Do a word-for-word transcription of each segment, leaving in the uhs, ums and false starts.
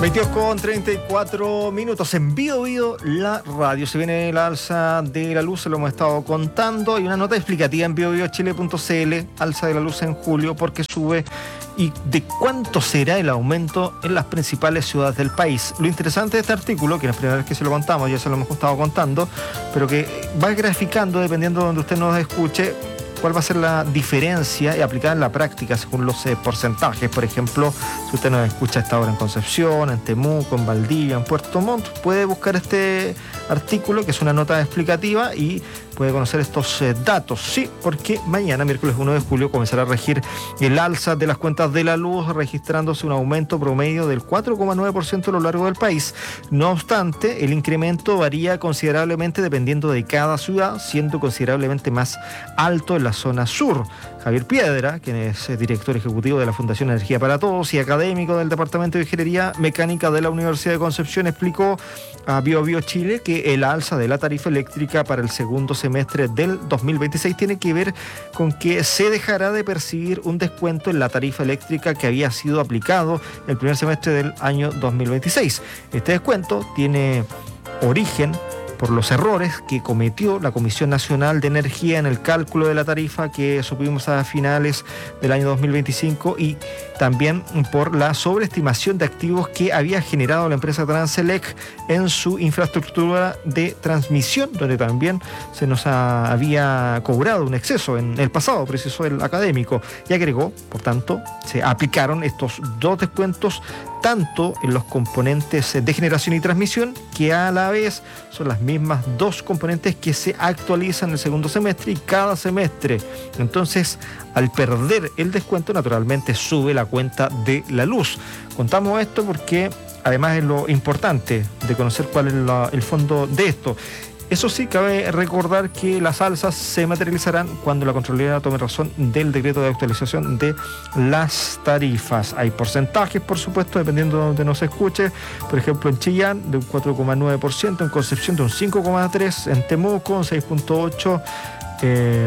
veintidós con treinta y cuatro minutos en Bio Bio, la radio. Se viene el alza de la luz, se lo hemos estado contando. Hay una nota explicativa en bio bio chile punto c l, alza de la luz en julio, porque sube y de cuánto será el aumento en las principales ciudades del país. Lo interesante de este artículo, que no es la primera vez que se lo contamos, ya se lo hemos estado contando, pero que va graficando, dependiendo de donde usted nos escuche, cuál va a ser la diferencia y aplicada en la práctica según los eh, porcentajes. Por ejemplo, si usted nos escucha a esta hora en Concepción, en Temuco, en Valdivia, en Puerto Montt, puede buscar este artículo, que es una nota explicativa, y puede conocer estos eh, datos. Sí, porque mañana, miércoles uno de julio, comenzará a regir el alza de las cuentas de la luz, registrándose un aumento promedio del cuatro coma nueve por ciento a lo largo del país. No obstante, el incremento varía considerablemente dependiendo de cada ciudad, siendo considerablemente más alto en la zona sur. Javier Piedra, quien es director ejecutivo de la Fundación Energía para Todos y académico del Departamento de Ingeniería Mecánica de la Universidad de Concepción, explicó a Bio Bio Chile que el alza de la tarifa eléctrica para el segundo semestre del dos mil veintiséis tiene que ver con que se dejará de percibir un descuento en la tarifa eléctrica que había sido aplicado el primer semestre del año dos mil veintiséis. Este descuento tiene origen por los errores que cometió la Comisión Nacional de Energía en el cálculo de la tarifa que supimos a finales del año dos mil veinticinco, y también por la sobreestimación de activos que había generado la empresa Transelec en su infraestructura de transmisión, donde también se nos ha, había cobrado un exceso en el pasado, precisó el académico, y agregó, por tanto, se aplicaron estos dos descuentos tanto en los componentes de generación y transmisión, que a la vez son las mismas dos componentes que se actualizan en el segundo semestre y cada semestre. Entonces, al perder el descuento, naturalmente sube la cuenta de la luz. Contamos esto porque además es lo importante de conocer cuál es la, el fondo de esto. Eso sí, cabe recordar que las alzas se materializarán cuando la Contraloría tome razón del decreto de actualización de las tarifas. Hay porcentajes, por supuesto, dependiendo de donde nos escuche. Por ejemplo, en Chillán, de un cuatro coma nueve por ciento, en Concepción, de un cinco coma tres por ciento, en Temuco, un seis punto ocho por ciento, eh,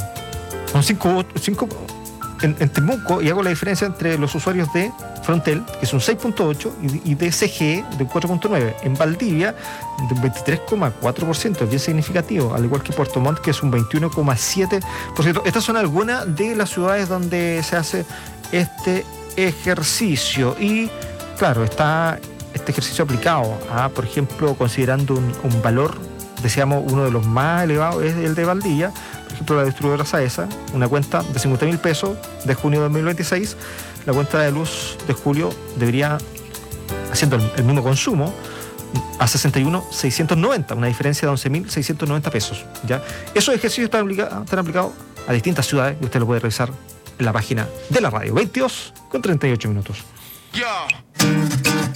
un cinco por ciento en, en Temuco, y hago la diferencia entre los usuarios de Frontel, que es un seis punto ocho por ciento, y, y de C G E, de un cuatro punto nueve por ciento. En Valdivia, de un veintitrés coma cuatro por ciento, es bien significativo, al igual que Puerto Montt, que es un veintiuno coma siete por ciento. Estas son algunas de las ciudades donde se hace este ejercicio. Y claro, está este ejercicio aplicado a, por ejemplo, considerando un, un valor, decíamos, uno de los más elevados es el de Valdivia. Por ejemplo, la distribuidora Saesa, una cuenta de cincuenta mil pesos de junio de dos mil veintiséis, la cuenta de luz de julio debería, haciendo el, el mismo consumo, a sesenta y uno mil seiscientos noventa, una diferencia de once mil seiscientos noventa pesos. ¿Ya? Esos ejercicios están, aplica, están aplicados a distintas ciudades y usted lo puede revisar en la página de la radio. veintidós con treinta y ocho minutos. Yeah.